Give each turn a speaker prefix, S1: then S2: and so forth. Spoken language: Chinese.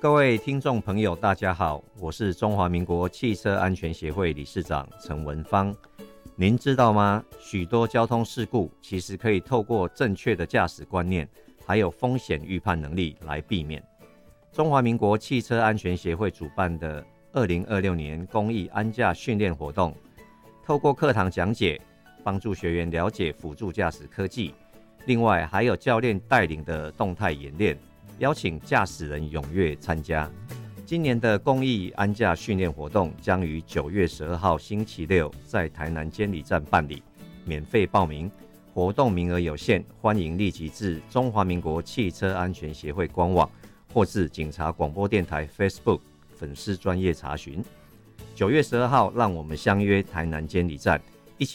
S1: 各位听众朋友大家好，我是中华民国汽车安全协会理事长陈文芳。您知道吗？许多交通事故其实可以透过正确的驾驶观念还有风险预判能力来避免。中华民国汽车安全协会主办的2026年公益安驾训练活动，透过课堂讲解帮助学员了解辅助驾驶科技，另外还有教练带领的动态演练，邀请驾驶人踊跃参加。今年的公益安驾训练活动将于9月12号星期六在台南监理站办理，免费报名，活动名额有限，欢迎立即至中华民国汽车安全协会官网或至警察广播电台 Facebook 粉丝专页查询。9月12号，让我们相约台南监理站，